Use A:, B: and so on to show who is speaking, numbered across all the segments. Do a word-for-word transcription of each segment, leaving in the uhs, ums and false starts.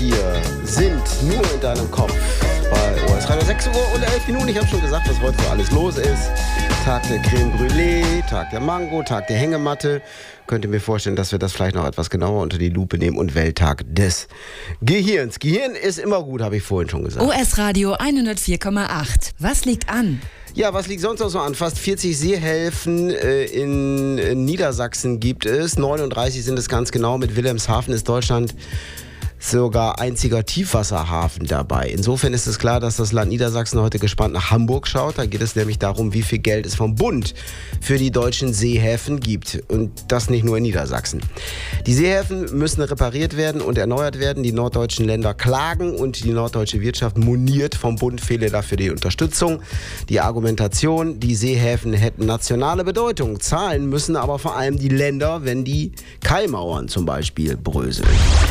A: vier sind nur in deinem Kopf. Bei O S Radio sechs Uhr und elf Minuten. Ich habe schon gesagt, was heute so alles los ist. Tag der Creme Brûlée, Tag der Mango, Tag der Hängematte. Könnt ihr mir vorstellen, dass wir das vielleicht noch etwas genauer unter die Lupe nehmen und Welttag des Gehirns. Gehirn ist immer gut, habe ich vorhin schon gesagt.
B: O S Radio hundertvier Komma acht. Was liegt an?
A: Ja, was liegt sonst noch so an? Fast vierzig Seehäfen äh, in, in Niedersachsen gibt es. neununddreißig sind es ganz genau. Mit Wilhelmshaven ist Deutschland sogar einziger Tiefwasserhafen dabei. Insofern ist es klar, dass das Land Niedersachsen heute gespannt nach Hamburg schaut. Da geht es nämlich darum, wie viel Geld es vom Bund für die deutschen Seehäfen gibt. Und das nicht nur in Niedersachsen. Die Seehäfen müssen repariert werden und erneuert werden. Die norddeutschen Länder klagen und die norddeutsche Wirtschaft moniert, vom Bund fehle dafür die Unterstützung. Die Argumentation, die Seehäfen hätten nationale Bedeutung. Zahlen müssen aber vor allem die Länder, wenn die Kaimauern zum Beispiel bröseln.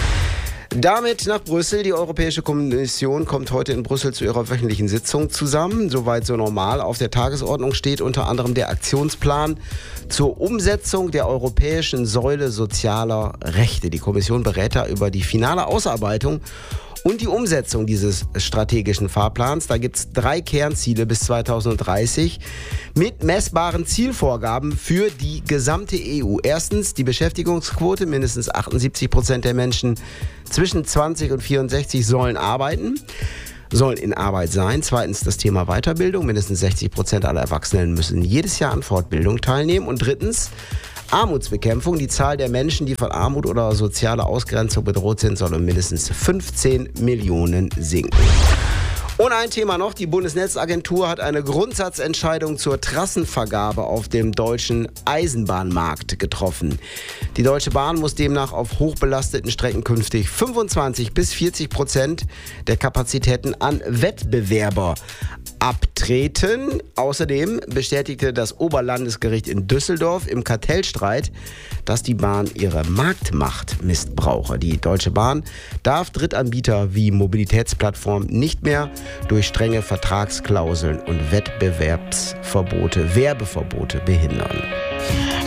A: Damit nach Brüssel. Die Europäische Kommission kommt heute in Brüssel zu ihrer wöchentlichen Sitzung zusammen. Soweit so normal. Auf der Tagesordnung steht unter anderem der Aktionsplan zur Umsetzung der europäischen Säule sozialer Rechte. Die Kommission berät da über die finale Ausarbeitung und die Umsetzung dieses strategischen Fahrplans. Da gibt es drei Kernziele bis zweitausenddreißig mit messbaren Zielvorgaben für die gesamte E U. Erstens die Beschäftigungsquote. Mindestens achtundsiebzig Prozent der Menschen zwischen zwanzig und vierundsechzig sollen arbeiten, sollen in Arbeit sein. Zweitens das Thema Weiterbildung. Mindestens sechzig Prozent aller Erwachsenen müssen jedes Jahr an Fortbildung teilnehmen. Und drittens Armutsbekämpfung. Die Zahl der Menschen, die von Armut oder sozialer Ausgrenzung bedroht sind, soll um mindestens fünfzehn Millionen sinken. Und ein Thema noch, die Bundesnetzagentur hat eine Grundsatzentscheidung zur Trassenvergabe auf dem deutschen Eisenbahnmarkt getroffen. Die Deutsche Bahn muss demnach auf hochbelasteten Strecken künftig fünfundzwanzig bis vierzig Prozent der Kapazitäten an Wettbewerber abtreten. Außerdem bestätigte das Oberlandesgericht in Düsseldorf im Kartellstreit, dass die Bahn ihre Marktmacht missbrauche. Die Deutsche Bahn darf Drittanbieter wie Mobilitätsplattformen nicht mehr durch strenge Vertragsklauseln und Wettbewerbsverbote, Werbeverbote behindern.